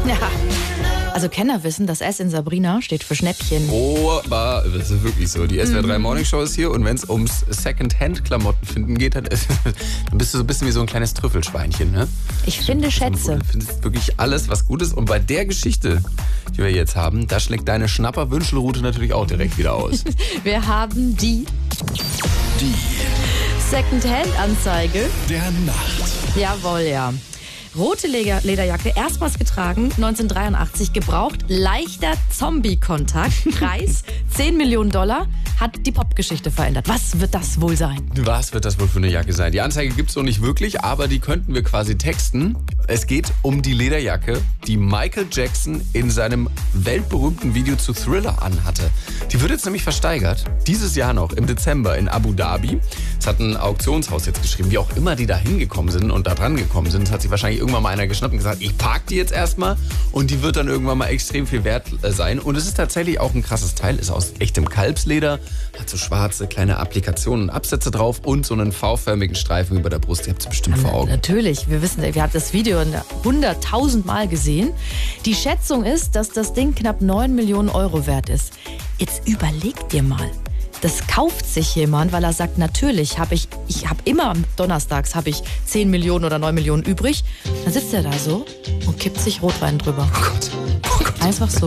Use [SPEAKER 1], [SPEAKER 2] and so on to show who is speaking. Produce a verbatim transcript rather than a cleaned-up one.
[SPEAKER 1] Ja. Also Kenner wissen, das S in Sabrina steht für Schnäppchen.
[SPEAKER 2] Oh, aber das ist wirklich so. Die S W R drei
[SPEAKER 1] Mhm.
[SPEAKER 2] Morning Show ist hier und wenn es ums Second-Hand-Klamotten finden geht, dann, ist, dann bist du so ein bisschen wie so ein kleines Trüffelschweinchen. Ne?
[SPEAKER 1] Ich finde Schätze.
[SPEAKER 2] Du findest wirklich alles, was gut ist. Und bei der Geschichte, die wir jetzt haben, da schlägt deine Schnapper-Wünschelroute natürlich auch direkt wieder aus.
[SPEAKER 1] Wir haben die
[SPEAKER 3] Die
[SPEAKER 1] Second-Hand-Anzeige.
[SPEAKER 3] der Nacht.
[SPEAKER 1] Jawohl, ja. Rote Leder- Lederjacke, erstmals getragen, neunzehnhundertdreiundachtzig, gebraucht, leichter Zombie-Kontakt, Preis zehn Millionen Dollar, hat die Popgeschichte verändert. Was wird das wohl sein?
[SPEAKER 2] Was wird das wohl für eine Jacke sein? Die Anzeige gibt es noch nicht wirklich, aber die könnten wir quasi texten. Es geht um die Lederjacke, die Michael Jackson in seinem weltberühmten Video zu Thriller anhatte. Die wird jetzt nämlich versteigert, dieses Jahr noch, im Dezember in Abu Dhabi. Das hat ein Auktionshaus jetzt geschrieben, wie auch immer die da hingekommen sind und da dran gekommen sind. Das hat sich wahrscheinlich irgendwann mal einer geschnappt und gesagt, ich park die jetzt erstmal und die wird dann irgendwann mal extrem viel wert äh, sein. Und es ist tatsächlich auch ein krasses Teil, ist aus echtem Kalbsleder, hat so schwarze kleine Applikationen und Absätze drauf und so einen V-förmigen Streifen über der Brust. Ihr habt es bestimmt vor Augen.
[SPEAKER 1] Natürlich, wir wissen, wir haben das Video hunderttausend Mal gesehen. Die Schätzung ist, dass das Ding knapp neun Millionen Euro wert ist. Jetzt überleg dir mal. Das kauft sich jemand, weil er sagt, natürlich habe ich, ich habe immer donnerstags habe ich zehn Millionen oder neun Millionen übrig. Dann sitzt er da so und kippt sich Rotwein drüber.
[SPEAKER 2] Oh Gott. Oh Gott.
[SPEAKER 1] Einfach so.